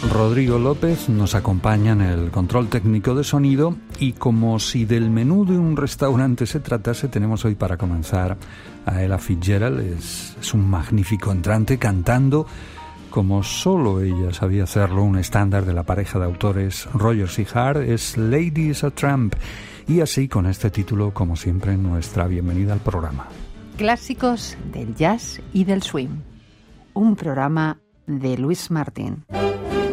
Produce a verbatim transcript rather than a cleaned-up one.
Rodrigo López nos acompaña en el control técnico de sonido y como si del menú de un restaurante se tratase, tenemos hoy para comenzar a Ella Fitzgerald. Es, es un magnífico entrante cantando como solo ella sabía hacerlo, un estándar de la pareja de autores Rogers y Hart, es Lady is a Tramp. Y así, con este título, como siempre, nuestra bienvenida al programa. Clásicos del jazz y del swing. Un programa de Luis Martín.